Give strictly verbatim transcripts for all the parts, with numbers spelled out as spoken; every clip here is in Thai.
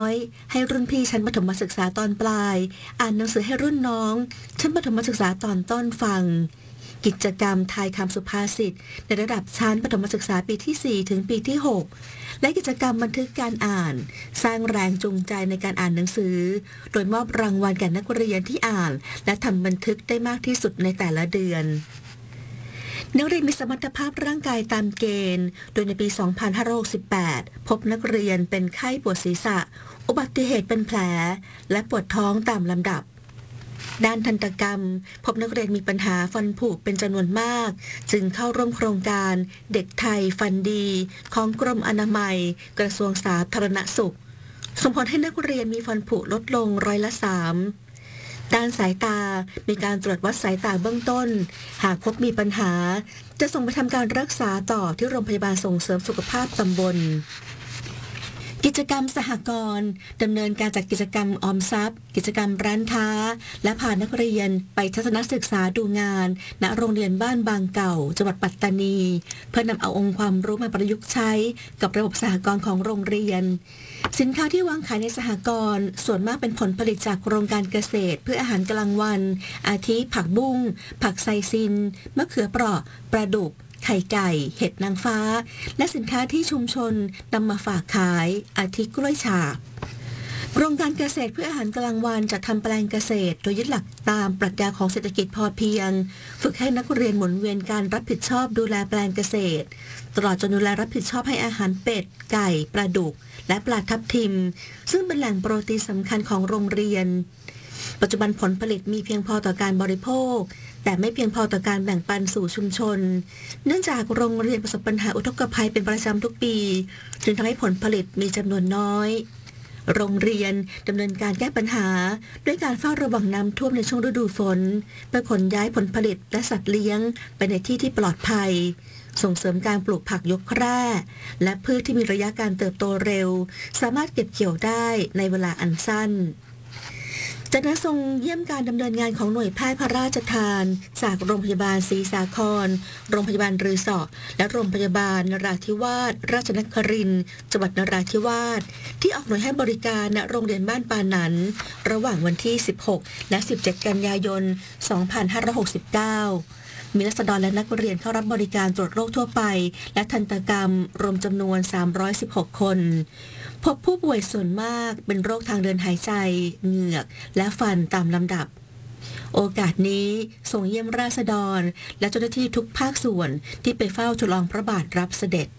อยให้รุ่นพี่ชั้นประถมศึกษาตอนปลายอ่านหนังสือให้รุ่นน้องชั้นประถมศึกษาตอนต้นฟังกิจกรรมทายคำสุภาษิตในระดับชั้นประถมศึกษาปีที่สี่ถึงปีที่หกและกิจกรรมบันทึกการอ่านสร้างแรงจูงใจในการอ่านหนังสือโดยมอบรางวัลแก่นักเรียนที่อ่านและทำบันทึกได้มากที่สุดในแต่ละเดือนนักเรียนมีสมรรถภาพร่างกายตามเกณฑ์โดยในปี สองพันห้าร้อยหกสิบแปด พบนักเรียนเป็นไข้ปวดศีรษะอุบัติเหตุเป็นแผลและปวดท้องตามลำดับด้านทันตกรรมพบนักเรียนมีปัญหาฟันผุเป็นจำนวนมากจึงเข้าร่วมโครงการเด็กไทยฟันดีของกรมอนามัยกระทรวงสาธารณสุขส่งผลให้นักเรียนมีฟันผุลดลงร้อยละสามด้านสายตามีการตรวจวัดสายตาเบื้องต้นหากพบมีปัญหาจะส่งไปทำการรักษาต่อที่โรงพยาบาลส่งเสริมสุขภาพตำบลกิจกรรมสหกรณ์ดำเนินการจัดกิจกรรมออมทรัพย์กิจกรรมร้านค้าและพานักเรียนไปทัศนศึกษาดูงานณโรงเรียนบ้านบางเก่าจังหวัดปัตตานีเพื่อนำเอาองค์ความรู้มาประยุกต์ใช้กับระบบสหกรณ์ของโรงเรียนสินค้าที่วางขายในสหกรณ์ส่วนมากเป็นผลผลิตจากโครงการเกษตรเพื่ออาหารกลางวันอาทิผักบุ้งผักไซซินมะเขือเปราะปลาดุกไข่ไก่เห็ดนางฟ้าและสินค้าที่ชุมชนนำมาฝากขายอาทิกล้วยฉาบโครงการเกษตรเพื่ออาหารกลางวันจะทำแปลงเกษตรโดยยึดหลักตามปรัชญาของเศรษฐกิจพอเพียงฝึกให้นักเรียนหมุนเวียนการรับผิดชอบดูแลแปลงเกษตรตลอดจนดูแลรับผิดชอบให้อาหารเป็ดไก่ปลาดุกและปลาทับทิมซึ่งเป็นแหล่งโปรตีนสำคัญของโรงเรียนปัจจุบันผลผลิตมีเพียงพอต่อการบริโภคแต่ไม่เพียงพอต่อการแบ่งปันสู่ชุมชนเนื่องจากโรงเรียนประสบปัญหาอุทกภัยเป็นประจำทุกปีจึงทำให้ผลผลิตมีจำนวนน้อยโรงเรียนดำเนินการแก้ปัญหาด้วยการเฝ้าระวังน้ำท่วมในช่วงฤดูฝนเพื่อขนย้ายผลผลิตและสัตว์เลี้ยงไปในที่ที่ปลอดภัยส่งเสริมการปลูกผักยกแคร่และพืชที่มีระยะการเติบโตเร็วสามารถเก็บเกี่ยวได้ในเวลาอันสั้นจากนั้นทรงเยี่ยมการดำเนินงานของหน่วยแพทย์พระราชทานจากโรงพยาบาลศรีสาครโรงพยาบาลรือสอและโรงพยาบาลนราธิวาสราชนครินทร์จังหวัดนราธิวาสที่ออกหน่วยให้บริการณโรงเรียนบ้านปานันระหว่างวันที่สิบหกและสิบเจ็ดกันยายนสองพันห้าร้อยหกสิบเก้ามีรัษฎรและนักเรียนเข้ารับบริการตรวจโรคทั่วไปและทันตกรรมรวมจำนวนสามร้อยสิบหกคนพบผู้ป่วยส่วนมากเป็นโรคทางเดินหายใจเหงือกและฟันตามลำดับโอกาสนี้ทรงเยี่ยมราษฎรและเจ้าหน้าที่ทุกภาคส่วนที่ไปเฝ้าทูลลองพระบาทรับเสด็จ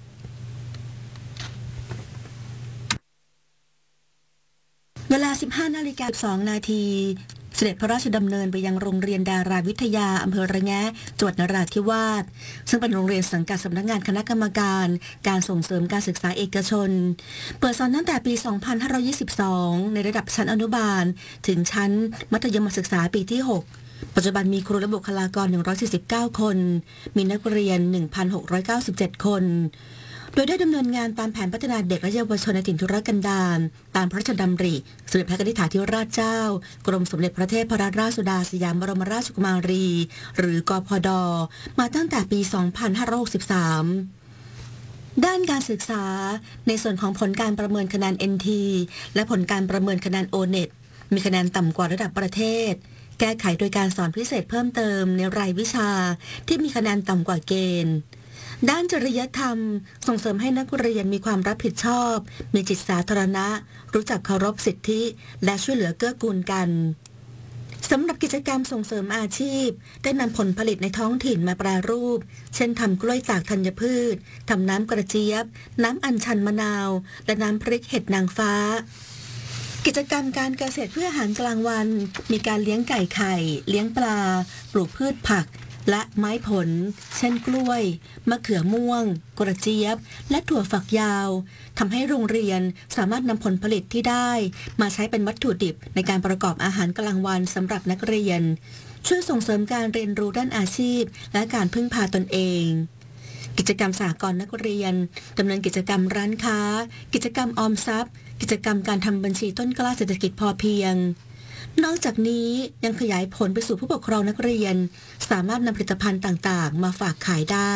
เวลา สิบห้านาฬิกาสองนาทีเสด็จพระราชดำเนินไปยังโรงเรียนดาราวิทยาอำเภอระแงะจังหวัดนราธิวาสซึ่งเป็นโรงเรียนสังกัดสำนักงานคณะกรรมการการส่งเสริมการศึกษาเอกชนเปิดสอนตั้งแต่ปี สองพันห้าร้อยยี่สิบสอง ในระดับชั้นอนุบาลถึงชั้นมัธยมศึกษาปีที่ หกปัจจุบันมีครูและบุคลากรหนึ่งร้อยสี่สิบเก้าคนมีนักเรียน หนึ่งพันหกร้อยเก้าสิบเจ็ด คนโดยได้ดำเนินงานตามแผนพัฒนาเด็กและเยาวชนในถิ่นทุรกันดารตามพระราชดำริสมเด็จพระนิธิถาธิราชเจ้ากรมสมเด็จพระเทพรัตนราชสุดาสยามบรมราชกุมารีหรือกพดมาตั้งแต่ปี สองพันห้าร้อยหกสิบสาม ด้านการศึกษาในส่วนของผลการประเมินคะแนน เอ็น ที และผลการประเมินคะแนน โอ เน็ต มีคะแนนต่ำกว่าระดับประเทศแก้ไขโดยการสอนพิเศษเพิ่มเติมในรายวิชาที่มีคะแนนต่ำกว่าเกณฑ์ด้านจริยธรรมส่งเสริมให้นักเรียนมีความรับผิดชอบมีจิตสาธารณะรู้จักเคารพสิทธิและช่วยเหลือเกื้อกูลกันสำหรับกิจกรรมส่งเสริมอาชีพได้นำผลผลิตในท้องถิ่นมาแปรรูปเช่นทำกล้วยตากธัญพืชทำน้ำกระเจี๊ยบน้ำอัญชันมะนาวและน้ำพริกเห็ดนางฟ้ากิจกรรมการเกษตรเพื่ออาหารกลางวันมีการเลี้ยงไก่ไข่เลี้ยงปลาปลูกพืชผักและไม้ผลเช่นกล้วยมะเขือม่วงกระเจี๊ยบและถั่วฝักยาวทำให้โรงเรียนสามารถนำผลผลิตที่ได้มาใช้เป็นวัตถุดิบในการประกอบอาหารกลางวันสำหรับนักเรียนช่วยส่งเสริมการเรียนรู้ด้านอาชีพและการพึ่งพาตนเองกิจกรรมสหกรณ์นักเรียนดำเนินกิจกรรมร้านค้ากิจกรรมออมทรัพย์กิจกรรมการทำบัญชีต้นกล้าเศรษฐกิจพอเพียงนอกจากนี้ยังขยายผลไปสู่ผู้ปกครองนักเรียนสามารถนำผลิตภัณฑ์ต่างๆมาฝากขายได้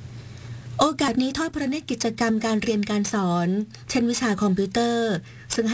โอกาสนี้ทอดพระเนตรกิจกรรมการเรียนการสอนเช่นวิชาคอมพิวเตอร์ซึ่ง